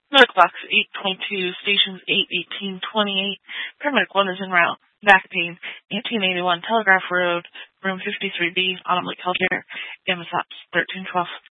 North Box 822, stations 81828. Paramedic 1 is en route. Back pain, 1881 Telegraph Road, room 53B, Autumn Lake Healthcare, MSAPS 1312.